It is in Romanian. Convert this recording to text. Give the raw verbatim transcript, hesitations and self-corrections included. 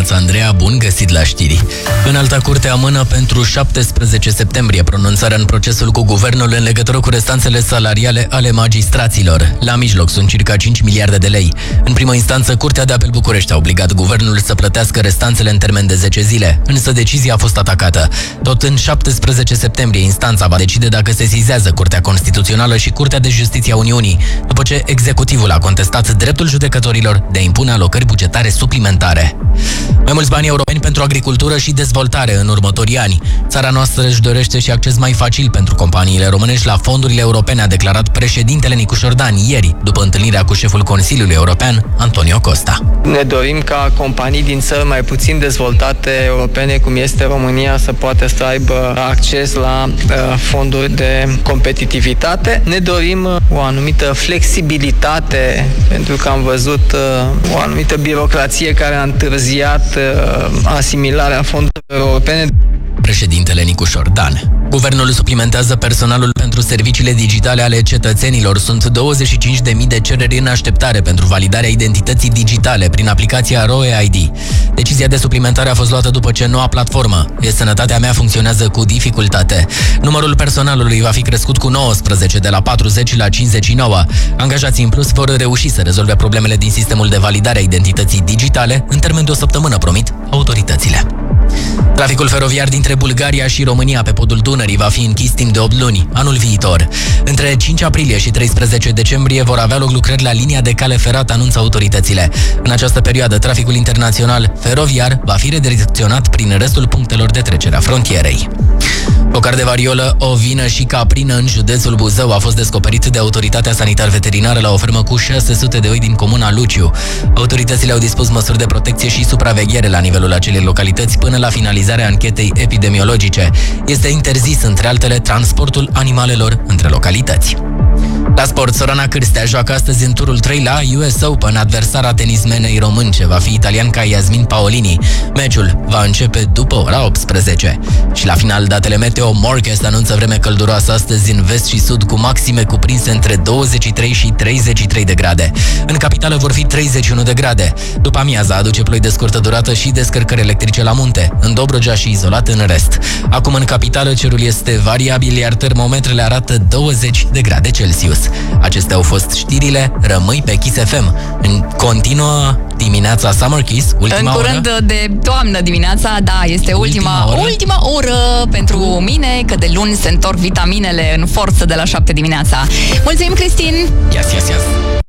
dimineața, Andreea, bun găsit la știri. Înalta Curte amână pentru șaptesprezece septembrie pronunțarea în procesul cu guvernul în legătură cu restanțele salariale ale magistraților. La mijloc sunt circa cinci miliarde de lei. În primă instanță, Curtea de Apel București a obligat guvernul să plătească restanțele în termen de zece zile, însă decizia a fost atacată. Tot în șaptesprezece septembrie, instanța va decide dacă se sizează Curtea Constituțională și Curtea de Justiție a Uniunii, după ce executivul a contestat dreptul judecătorilor de a impune alocări bugetare suplimentare. Mai mulți bani europeni pentru agricultură și dezvoltare în următorii ani. Țara noastră își dorește și acces mai facil pentru companiile românești la fondurile europene, a declarat președintele Nicușor Dan ieri, după întâlnirea cu șeful Consiliului European, Antonio Costa. Ne dorim ca companii din țări mai puțin dezvoltate europene, cum este România, să poată să aibă acces la uh, fonduri de competitivitate. Ne dorim uh, o anumită flexibilitate, pentru că am văzut uh, o anumită birocrație care a întârziat uh, asimilarea fondurilor europene. Președintele Nicușor Dan. Guvernul suplimentează personalul pentru serviciile digitale ale cetățenilor. Sunt douăzeci și cinci de mii de cereri în așteptare pentru validarea identității digitale prin aplicația R O E I D. Decizia de suplimentare a fost luată după ce noua platformă E-Sănătatea mea funcționează cu dificultate. Numărul personalului va fi crescut cu nouăsprezece, de la patruzeci la cincizeci și nouă. Angajații în plus vor reuși să rezolve problemele din sistemul de validare a identității digitale în termen de o săptămână, promit autoritățile. Traficul feroviar dintre Bulgaria și România pe podul Dunării va fi închis timp de opt luni, anul viitor. Între cinci aprilie și treisprezece decembrie vor avea loc lucrări la linia de cale ferată, anunță autoritățile. În această perioadă, traficul internațional feroviar va fi redirecționat prin restul punctelor de trecere a frontierei. Focar de variolă, ovină și caprină în județul Buzău a fost descoperit de Autoritatea Sanitar-Veterinară la o fermă cu șase sute de oi din comuna Luciu. Autoritățile au dispus măsuri de protecție și supraveghere la nivelul acelei localități până la finalizarea anchetei epidemiologice. Este interzis, între altele, transportul animalelor între localități. La sport, Sorana Cârstea joacă astăzi în turul trei la U S Open. Adversara tenismenei românce va fi italianca Yasmin Paolini. Meciul va începe după ora optsprezece. Și la final, datele meteo. Morcast anunță vreme călduroasă astăzi în vest și sud, cu maxime cuprinse între douăzeci și trei și treizeci și trei de grade. În capitală vor fi treizeci și unu de grade. După amiaza aduce ploi de scurtă durată și descărcări electrice la munte, în Dobrogea și izolat în rest. Acum în capitală cerul este variabil, iar termometrele arată douăzeci de grade Celsius. Acestea au fost știrile, rămâi pe Kiss F M. În continuă dimineața Summer Kiss, ultima În curând oră. de toamnă dimineața, da, este ultima, Ultima oră. ultima oră pentru mine, că de luni se întorc vitaminele în forță de la șapte dimineața. Mulțumim, Cristin! Yes, yes, yes.